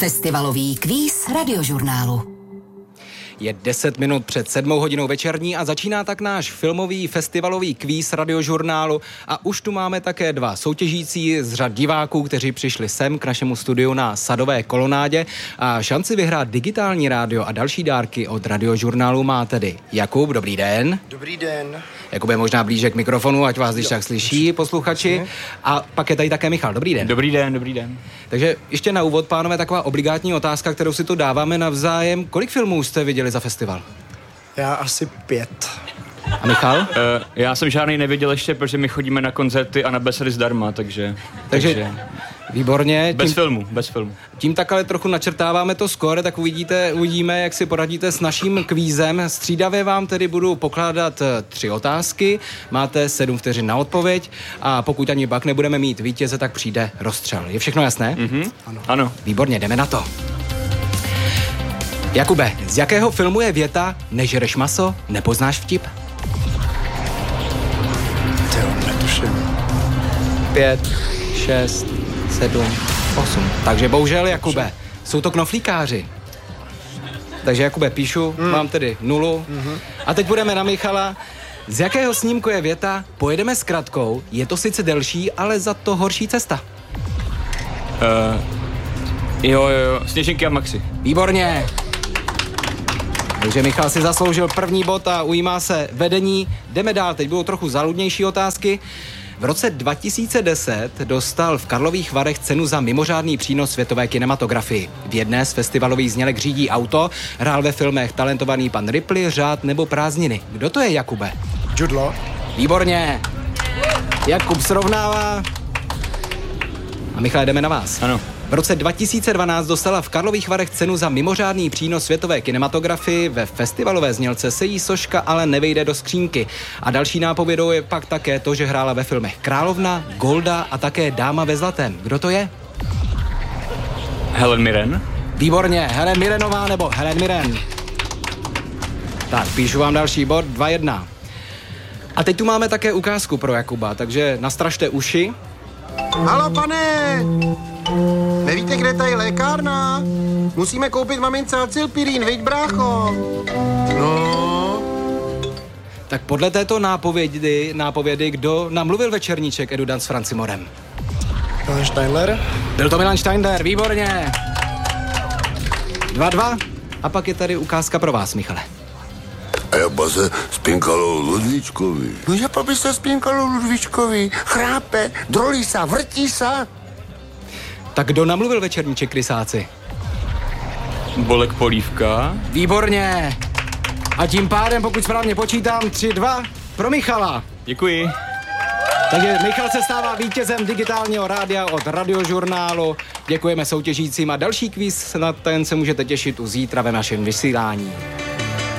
Festivalový kvíz Radiožurnálu. Je 10 minut před 7 hodinou večerní a začíná tak náš filmový festivalový kvíz Radiožurnálu a už tu máme také dva soutěžící z řad diváků, kteří přišli sem k našemu studiu na Sadové kolonádě a šanci vyhrát digitální rádio a další dárky od Radiožurnálu má tedy Jakub. Dobrý den. Dobrý den. Jakub je možná blíže k mikrofonu, ať vás když tak slyší posluchači. A pak je tady také Michal. Dobrý den. Dobrý den, dobrý den. Takže ještě na úvod, pánové, taková obligátní otázka, kterou si tu dáváme navzájem. Kolik filmů jste viděli za festival? Já asi 5. A Michal? Já jsem žádný neviděl ještě, protože my chodíme na koncerty a na besedy zdarma, takže výborně. Bez filmu. Tím tak ale trochu načrtáváme to skóre, tak uvidíme, jak si poradíte s naším kvízem. Střídavě vám tedy budu pokládat 3 otázky, máte 7 vteřin na odpověď a pokud ani pak nebudeme mít vítěze, tak přijde rozstřel. Je všechno jasné? Mm-hmm. Ano. Výborně, jdeme na to. Jakube, z jakého filmu je věta nežereš maso, nepoznáš vtip? Netuším. 5, 6, 7, 8. Takže bohužel, Jakube, jsou to knoflíkáři. Takže Jakube, píšu, mám tedy 0. A teď budeme na Michala. Z jakého snímku je věta pojedeme s kratkou, je to sice delší, ale za to horší cesta? Jo, Sněženky a Maxi. Výborně. Takže Michal si zasloužil první bod a ujímá se vedení. Jdeme dál, teď budou trochu záludnější otázky. V roce 2010 dostal v Karlových Varech cenu za mimořádný přínos světové kinematografii. V jedné z festivalových znělek Řídí auto hrál ve filmech Talentovaný pan Ripley, Řád nebo Prázdniny. Kdo to je, Jakube? Jude Law. Výborně. Jakub srovnává. A Michal, jdeme na vás. Ano. V roce 2012 dostala v Karlových Varech cenu za mimořádný přínos světové kinematografii. Ve festivalové znělce se jí soška ale nevejde do skřínky. A další nápovědou je pak také to, že hrála ve filmech Královna, Golda a také Dáma ve zlatém. Kdo to je? Helen Mirren. Výborně, Helen Mirrenová nebo Helen Mirren. Tak, píšu vám další bod, 2-1. A teď tu máme také ukázku pro Jakuba, takže nastražte uši. Haló, pane! Nevíte, kde tady lékárna? Musíme koupit mamince acylpirín, viď, brácho? No... Tak podle této nápovědy, kdo namluvil večerníček Edu Dan s Francimorem? Milan Steindler. Byl to Milan Steindler, výborně. 2-2. A pak je tady ukázka pro vás, Michale. A jak by se spinkalo Ludvíčkovi? No jak by se spinkalo Ludvíčkovi? Chrápe, drolí sa, vrtí sa. Tak kdo namluvil večerníček, krysáci? Bolek Polívka. Výborně. A tím pádem, pokud správně počítám, 3-2 pro Michala. Děkuji. Takže Michal se stává vítězem digitálního rádia od Radiožurnálu. Děkujeme soutěžícím a další kvíz, na ten se můžete těšit už zítra ve našem vysílání.